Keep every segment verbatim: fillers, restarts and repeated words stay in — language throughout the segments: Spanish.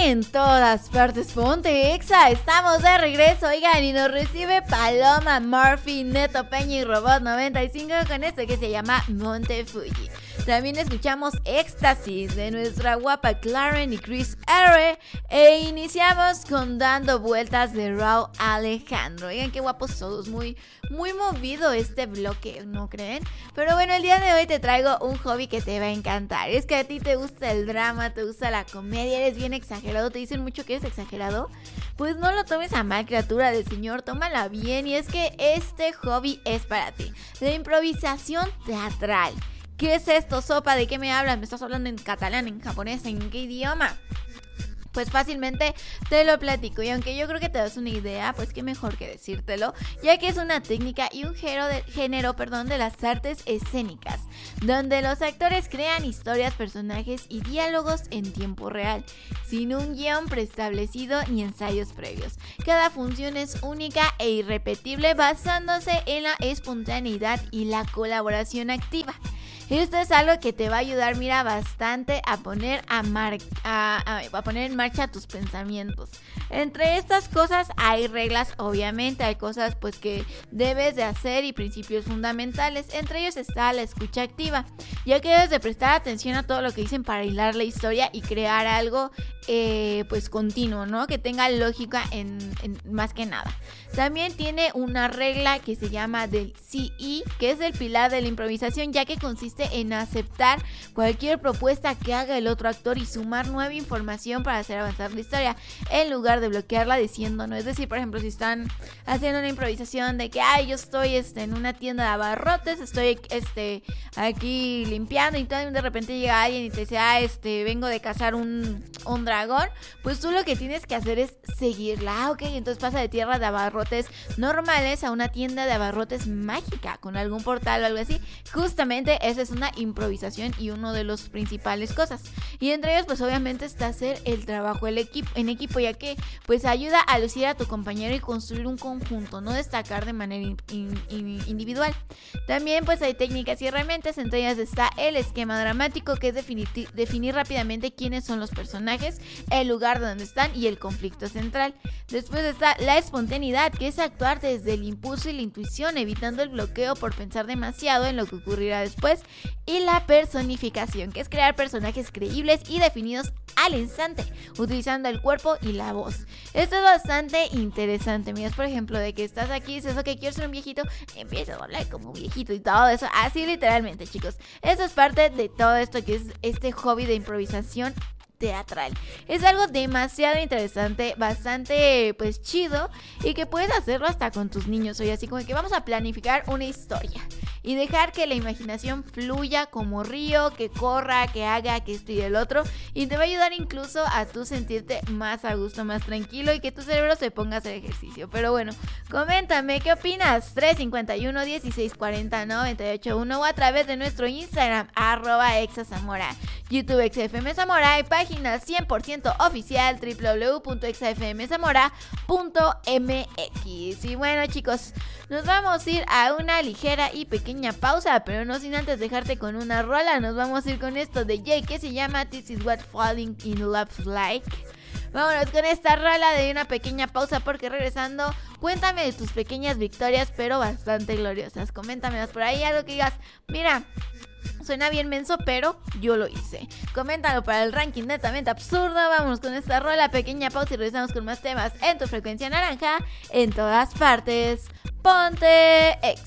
En todas partes, ponte Exa. Estamos de regreso, oigan, y nos recibe Paloma Murphy, Neto Peña y Robot noventa y cinco con esto que se llama Monte Fuji. También escuchamos Éxtasis de nuestra guapa Claren y Chris R. E iniciamos con Dando Vueltas de Rauw Alejandro. Oigan, qué guapos todos, muy, muy movido este bloque, ¿no creen? Pero bueno, el día de hoy te traigo un hobby que te va a encantar. Es que a ti te gusta el drama, te gusta la comedia, eres bien exagerado, te dicen mucho que eres exagerado. Pues no lo tomes a mal, criatura del señor, tómala bien. Y es que este hobby es para ti, la improvisación teatral. ¿Qué es esto, sopa? ¿De qué me hablas? ¿Me estás hablando en catalán, en japonés, en qué idioma? Pues fácilmente te lo platico, y aunque yo creo que te das una idea, pues qué mejor que decírtelo, ya que es una técnica y un género, de, género perdón, de las artes escénicas, donde los actores crean historias, personajes y diálogos en tiempo real, sin un guión preestablecido ni ensayos previos. Cada función es única e irrepetible, basándose en la espontaneidad y la colaboración activa. Esto es algo que te va a ayudar, mira, bastante a poner, a, mar- a, a, a poner en marcha tus pensamientos. Entre estas cosas hay reglas, obviamente, hay cosas pues que debes de hacer y principios fundamentales. Entre ellos está la escucha activa, ya que debes de prestar atención a todo lo que dicen para hilar la historia y crear algo eh, pues continuo, ¿no? Que tenga lógica en, en más que nada. También tiene una regla que se llama del C E, que es el pilar de la improvisación, ya que consiste en aceptar cualquier propuesta que haga el otro actor y sumar nueva información para hacer avanzar la historia, en lugar de bloquearla diciendo no. Es decir, por ejemplo, si están haciendo una improvisación de que ay, yo estoy este, en una tienda de abarrotes, estoy este, aquí limpiando y todo, y de repente llega alguien y te dice, ah, este, vengo de cazar un, un dragón, pues tú lo que tienes que hacer es seguirla. Ah, ok, entonces pasa de tierra de abarrotes normales a una tienda de abarrotes mágica con algún portal o algo así. Justamente esa es una improvisación y uno de los principales cosas. Y entre ellos pues obviamente está hacer el trabajo el equipo, en equipo, ya que pues ayuda a lucir a tu compañero y construir un conjunto, no destacar de manera in, in, in, individual. También pues hay técnicas y herramientas, entre ellas está el esquema dramático, que es definir, definir rápidamente quiénes son los personajes, el lugar donde están y el conflicto central. Después está la espontaneidad, que es actuar desde el impulso y la intuición, evitando el bloqueo por pensar demasiado en lo que ocurrirá después. Y la personificación, que es crear personajes creíbles y definidos al instante, utilizando el cuerpo y la voz. Esto es bastante interesante. Miras, por ejemplo, de que estás aquí, dices, ok, quiero ser un viejito, empiezas a hablar como un viejito y todo eso, así literalmente, chicos. Eso es parte de todo esto que es este hobby de improvisación teatral. Es algo demasiado interesante, bastante pues chido, y que puedes hacerlo hasta con tus niños. Oye, así como que vamos a planificar una historia y dejar que la imaginación fluya como río, que corra, que haga, que esto y el otro, y te va a ayudar incluso a tú sentirte más a gusto, más tranquilo, y que tu cerebro se ponga a hacer ejercicio. Pero bueno, coméntame, ¿qué opinas? tres cincuenta y uno, dieciséis cuarenta, noventa y ocho uno, o a través de nuestro Instagram, arroba exazamora, YouTube X F M Zamora, y página cien por ciento oficial doble u doble u doble u punto exa f m zamora punto m x. Y bueno, chicos, nos vamos a ir a una ligera y pequeña pausa, pero no sin antes dejarte con una rola. Nos vamos a ir con esto de Jay, que se llama This Is What Falling in Love Like. Vámonos con esta rola de una pequeña pausa, porque regresando, cuéntame de tus pequeñas victorias, pero bastante gloriosas. Coméntamelas por ahí, algo que digas, mira, suena bien menso, pero yo lo hice. Coméntalo para el ranking netamente absurdo. Vámonos con esta rola, pequeña pausa, y regresamos con más temas en tu frecuencia naranja, en todas partes. Ponte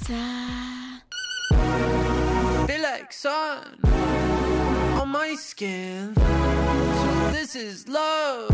Exa. Feel like sun on my skin. So this is love.